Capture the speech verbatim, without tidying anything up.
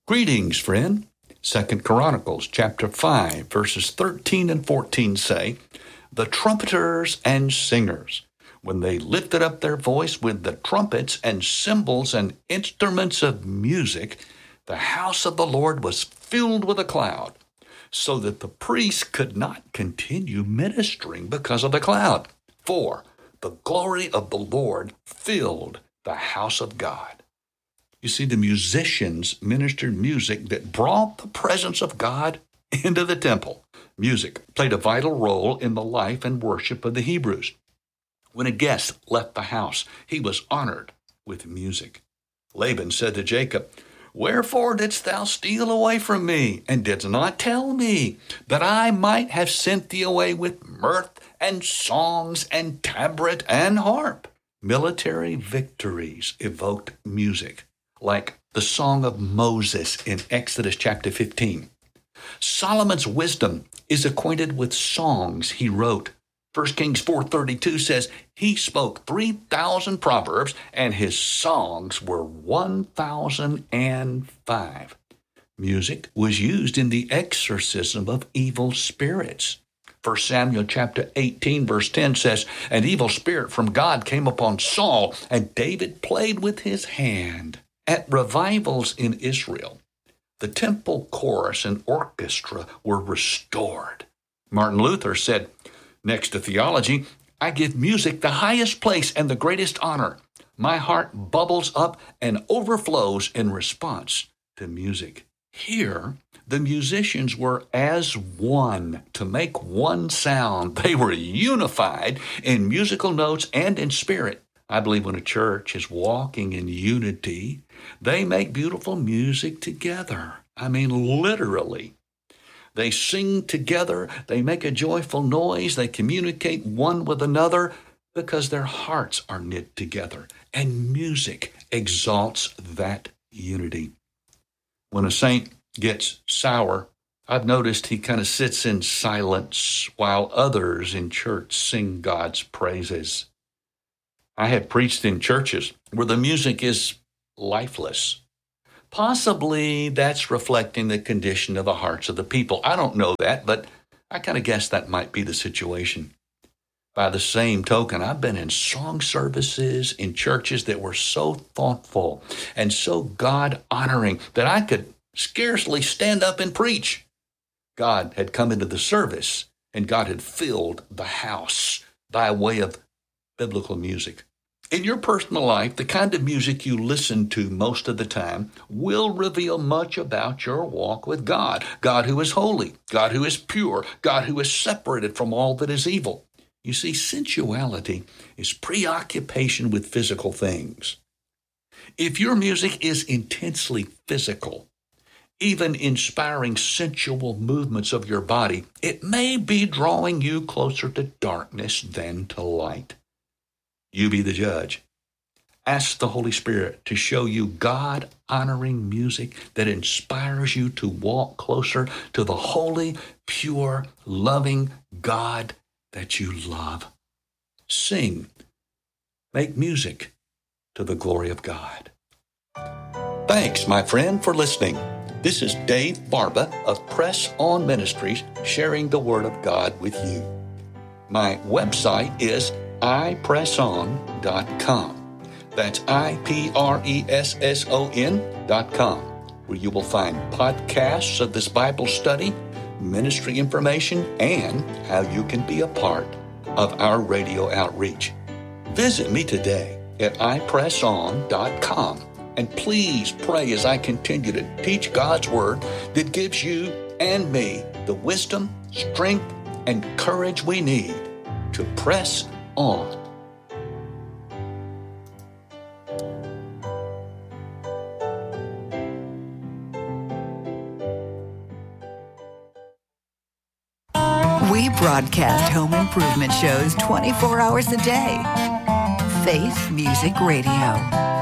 Greetings, friend. Second Chronicles chapter five, verses thirteen and fourteen say, "The trumpeters and singers, when they lifted up their voice with the trumpets and cymbals and instruments of music, the house of the Lord was filled with a cloud, so that the priests could not continue ministering because of the cloud. For the glory of the Lord filled the house of God." You see, the musicians ministered music that brought the presence of God into the temple. Music played a vital role in the life and worship of the Hebrews. When a guest left the house, he was honored with music. Laban said to Jacob, "Wherefore didst thou steal away from me, and didst not tell me, that I might have sent thee away with mirth and songs and tabret and harp?" Military victories evoked music, like the Song of Moses in Exodus chapter fifteen. Solomon's wisdom is acquainted with songs he wrote. First Kings four thirty-two says, "He spoke three thousand proverbs, and his songs were one thousand five." Music was used in the exorcism of evil spirits. First Samuel chapter eighteen, verse ten says, "An evil spirit from God came upon Saul, and David played with his hand." At revivals in Israel, the temple chorus and orchestra were restored. Martin Luther said, "Next to theology, I give music the highest place and the greatest honor. My heart bubbles up and overflows in response to music." Here, the musicians were as one to make one sound. They were unified in musical notes and in spirit. I believe when a church is walking in unity, they make beautiful music together. I mean, literally. They sing together, they make a joyful noise, they communicate one with another because their hearts are knit together. And music exalts that unity. When a saint gets sour, I've noticed he kind of sits in silence while others in church sing God's praises. I have preached in churches where the music is lifeless. Possibly that's reflecting the condition of the hearts of the people. I don't know that, but I kind of guess that might be the situation. By the same token, I've been in song services in churches that were so thoughtful and so God-honoring that I could scarcely stand up and preach. God had come into the service, and God had filled the house by way of biblical music. In your personal life, the kind of music you listen to most of the time will reveal much about your walk with God. God who is holy, God who is pure, God who is separated from all that is evil. You see, sensuality is preoccupation with physical things. If your music is intensely physical, even inspiring sensual movements of your body, it may be drawing you closer to darkness than to light. You be the judge. Ask the Holy Spirit to show you God-honoring music that inspires you to walk closer to the holy, pure, loving God that you love. Sing. Make music to the glory of God. Thanks, my friend, for listening. This is Dave Barba of Press On Ministries sharing the Word of God with you. My website is i press on dot com. That's I P R E S S O N dot com, where you will find podcasts of this Bible study, ministry information, and how you can be a part of our radio outreach. Visit me today at i press on dot com, and please pray as I continue to teach God's Word that gives you and me the wisdom, strength, and courage we need to press on. We broadcast home improvement shows twenty-four hours a day. Faith Music Radio.